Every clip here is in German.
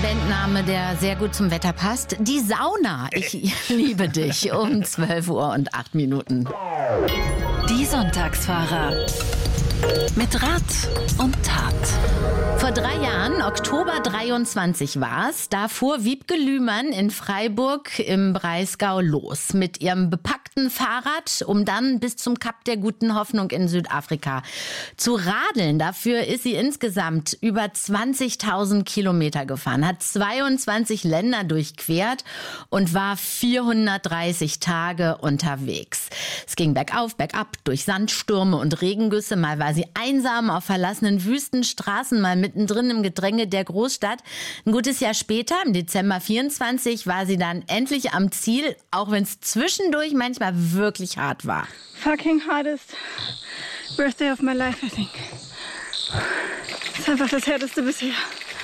Bandname, der sehr gut zum Wetter passt. Die Sauna. Ich liebe dich. Um 12 Uhr und 8 Minuten. Die Sonntagsfahrer. Mit Rat und Tat. Vor 3 Jahren, Oktober 23 war's, da fuhr Wiebke Lühmann in Freiburg im Breisgau los mit ihrem bepackten Fahrrad, um dann bis zum Kap der Guten Hoffnung in Südafrika zu radeln. Dafür ist sie insgesamt über 20.000 Kilometer gefahren, hat 22 Länder durchquert und war 430 Tage unterwegs. Es ging bergauf, bergab, durch Sandstürme und Regengüsse. Mal war sie einsam auf verlassenen Wüstenstraßen, mal mittendrin im Gedränge der Großstadt. Ein gutes Jahr später, im Dezember 24, war sie dann endlich am Ziel, auch wenn es zwischendurch manchmal wirklich hart war. Fucking hardest birthday of my life, I think. Das ist einfach das härteste bisher.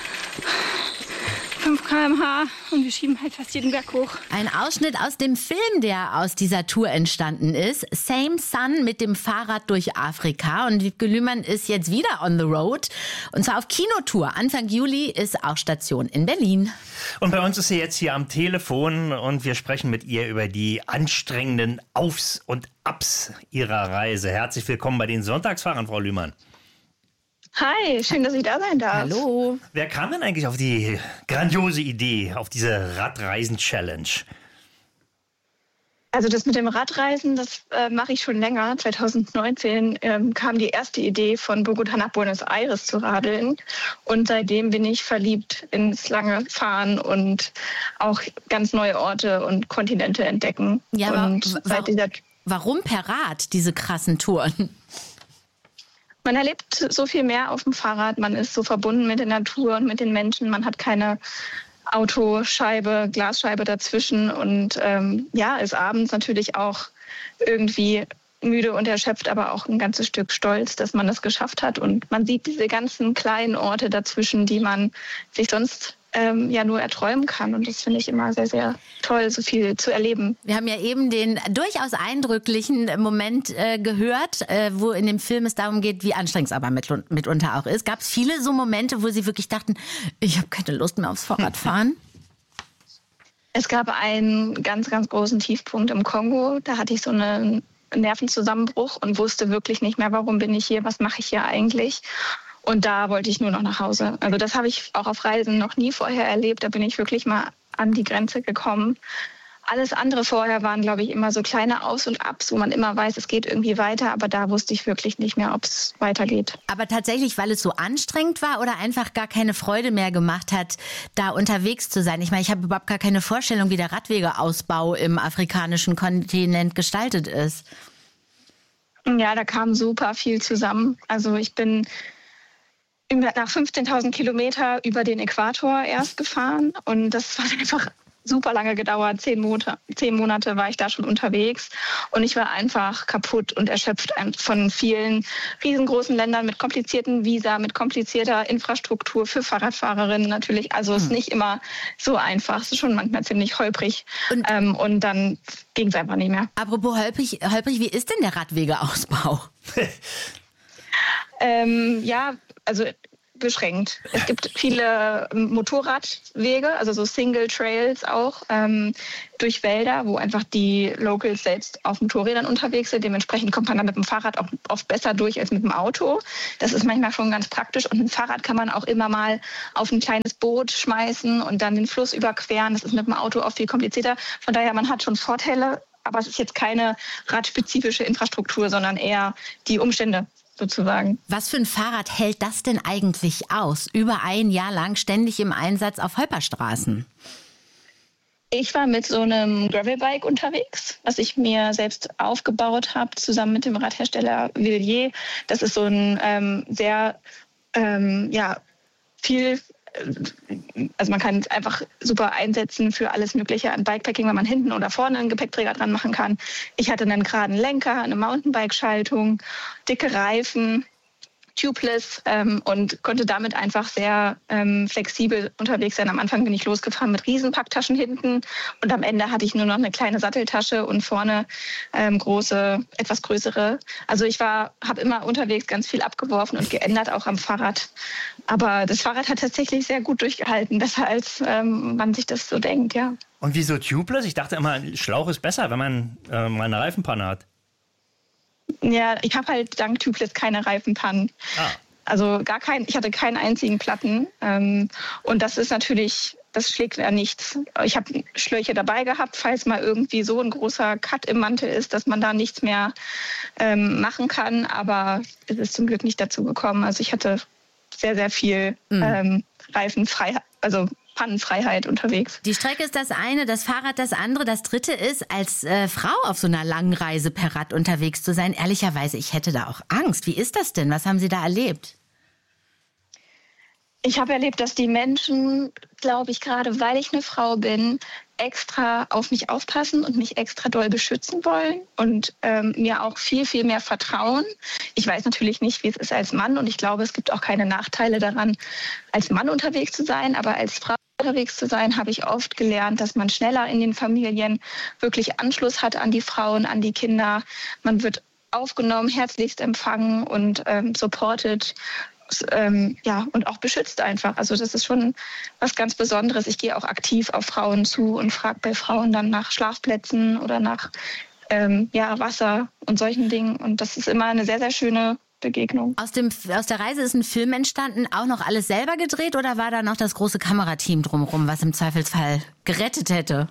5 km/h und wir schieben halt fast jeden Berg hoch. Ein Ausschnitt aus dem Film, der aus dieser Tour entstanden ist. Same Sun mit dem Fahrrad durch Afrika. Und Wiebke Lühmann ist jetzt wieder on the road. Und zwar auf Kinotour. Anfang Juli ist auch Station in Berlin. Und bei uns ist sie jetzt hier am Telefon und wir sprechen mit ihr über die anstrengenden Aufs und Abs ihrer Reise. Herzlich willkommen bei den Sonntagsfahrern, Frau Lühmann. Hi, schön, dass ich da sein darf. Hallo. Wer kam denn eigentlich auf die grandiose Idee, auf diese Radreisen-Challenge? Also das mit dem Radreisen, das mache ich schon länger. 2019 kam die erste Idee, von Bogotá nach Buenos Aires zu radeln. Und seitdem bin ich verliebt ins lange Fahren und auch ganz neue Orte und Kontinente entdecken. Ja, und warum per Rad diese krassen Touren? Man erlebt so viel mehr auf dem Fahrrad, man ist so verbunden mit der Natur und mit den Menschen, man hat keine Autoscheibe, Glasscheibe dazwischen und ist abends natürlich auch irgendwie müde und erschöpft, aber auch ein ganzes Stück stolz, dass man das geschafft hat. Und man sieht diese ganzen kleinen Orte dazwischen, die man sich sonst nur erträumen kann. Und das finde ich immer sehr, sehr toll, so viel zu erleben. Wir haben ja eben den durchaus eindrücklichen Moment gehört, wo in dem Film es darum geht, wie anstrengend es aber mitunter auch ist. Gab es viele so Momente, wo Sie wirklich dachten, ich habe keine Lust mehr aufs Fahrradfahren? Es gab einen ganz, ganz großen Tiefpunkt im Kongo. Da hatte ich so einen Nervenzusammenbruch und wusste wirklich nicht mehr, warum bin ich hier, was mache ich hier eigentlich? Und da wollte ich nur noch nach Hause. Also das habe ich auch auf Reisen noch nie vorher erlebt. Da bin ich wirklich mal an die Grenze gekommen. Alles andere vorher waren, glaube ich, immer so kleine Aus- und Abs, wo man immer weiß, es geht irgendwie weiter. Aber da wusste ich wirklich nicht mehr, ob es weitergeht. Aber tatsächlich, weil es so anstrengend war oder einfach gar keine Freude mehr gemacht hat, da unterwegs zu sein? Ich meine, ich habe überhaupt gar keine Vorstellung, wie der Radwegeausbau im afrikanischen Kontinent gestaltet ist. Ja, da kam super viel zusammen. Also ich bin nach 15.000 Kilometer über den Äquator erst gefahren und das hat einfach super lange gedauert. 10 Monate war ich da schon unterwegs und ich war einfach kaputt und erschöpft von vielen riesengroßen Ländern mit komplizierten Visa, mit komplizierter Infrastruktur für Fahrradfahrerinnen natürlich. Also es ist nicht immer so einfach, es ist schon manchmal ziemlich holprig und dann ging es einfach nicht mehr. Apropos holprig, wie ist denn der Radwegeausbau? Also beschränkt. Es gibt viele Motorradwege, also so Single Trails auch, durch Wälder, wo einfach die Locals selbst auf Motorrädern unterwegs sind. Dementsprechend kommt man dann mit dem Fahrrad auch oft besser durch als mit dem Auto. Das ist manchmal schon ganz praktisch. Und ein Fahrrad kann man auch immer mal auf ein kleines Boot schmeißen und dann den Fluss überqueren. Das ist mit dem Auto oft viel komplizierter. Von daher, man hat schon Vorteile, aber es ist jetzt keine radspezifische Infrastruktur, sondern eher die Umstände sozusagen. Was für ein Fahrrad hält das denn eigentlich aus? Über ein Jahr lang ständig im Einsatz auf Holperstraßen. Ich war mit so einem Gravelbike unterwegs, was ich mir selbst aufgebaut habe, zusammen mit dem Radhersteller Villiers. Das ist so ein also man kann es einfach super einsetzen für alles Mögliche an Bikepacking, wenn man hinten oder vorne einen Gepäckträger dran machen kann. Ich hatte einen geraden Lenker, eine Mountainbike-Schaltung, dicke Reifen, tubeless und konnte damit einfach sehr flexibel unterwegs sein. Am Anfang bin ich losgefahren mit Riesenpacktaschen hinten und am Ende hatte ich nur noch eine kleine Satteltasche und vorne große, etwas größere. Also ich habe immer unterwegs ganz viel abgeworfen und geändert, auch am Fahrrad. Aber das Fahrrad hat tatsächlich sehr gut durchgehalten, besser als man sich das so denkt, ja. Und wieso tubeless? Ich dachte immer, Schlauch ist besser, wenn man mal eine Reifenpanne hat. Ja, ich habe halt dank Tubeless keine Reifenpannen. Also ich hatte keinen einzigen Platten. Und das ist natürlich, das schlägt ja nichts. Ich habe Schläuche dabei gehabt, falls mal irgendwie so ein großer Cut im Mantel ist, dass man da nichts mehr machen kann. Aber es ist zum Glück nicht dazu gekommen. Also ich hatte sehr, sehr viel Reifenfreiheit, also Pannenfreiheit unterwegs. Die Strecke ist das eine, das Fahrrad das andere. Das dritte ist, als Frau auf so einer langen Reise per Rad unterwegs zu sein. Ehrlicherweise, ich hätte da auch Angst. Wie ist das denn? Was haben Sie da erlebt? Ich habe erlebt, dass die Menschen, glaube ich, gerade weil ich eine Frau bin, extra auf mich aufpassen und mich extra doll beschützen wollen und mir auch viel, viel mehr vertrauen. Ich weiß natürlich nicht, wie es ist als Mann und ich glaube, es gibt auch keine Nachteile daran, als Mann unterwegs zu sein, aber als Frau unterwegs zu sein, habe ich oft gelernt, dass man schneller in den Familien wirklich Anschluss hat an die Frauen, an die Kinder. Man wird aufgenommen, herzlichst empfangen und supported. Und auch beschützt einfach. Also das ist schon was ganz Besonderes. Ich gehe auch aktiv auf Frauen zu und frage bei Frauen dann nach Schlafplätzen oder nach Wasser und solchen Dingen. Und das ist immer eine sehr, sehr schöne Begegnung. Aus der Reise ist ein Film entstanden, auch noch alles selber gedreht oder war da noch das große Kamerateam drumherum, was im Zweifelsfall gerettet hätte?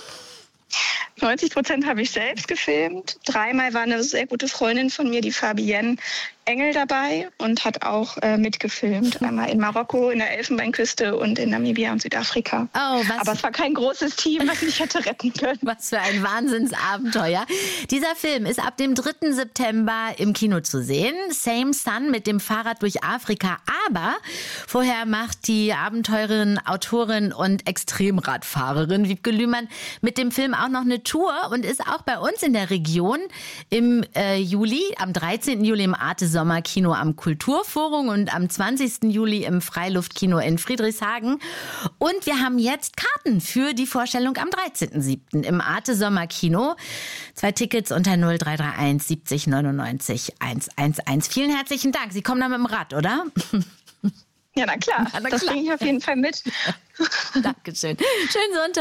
90% habe ich selbst gefilmt. 3-mal war eine sehr gute Freundin von mir, die Fabienne Engel, dabei und hat auch mitgefilmt. Einmal in Marokko, in der Elfenbeinküste und in Namibia und Südafrika. Aber es war kein großes Team, was mich hätte retten können. Was für ein Wahnsinnsabenteuer. Dieser Film ist ab dem 3. September im Kino zu sehen. Same Sun mit dem Fahrrad durch Afrika. Aber vorher macht die Abenteurerin, Autorin und Extremradfahrerin Wiebke Lühmann mit dem Film auch noch eine Tour und ist auch bei uns in der Region im Juli, am 13. Juli im Arte Sommerkino am Kulturforum und am 20. Juli im Freiluftkino in Friedrichshagen. Und wir haben jetzt Karten für die Vorstellung am 13.07. im Arte Sommerkino. 2 Tickets unter 0331 70 99 111. Vielen herzlichen Dank. Sie kommen da mit dem Rad, oder? Ja, na klar. Das bringe ich auf jeden Fall mit. Dankeschön. Schönen Sonntag.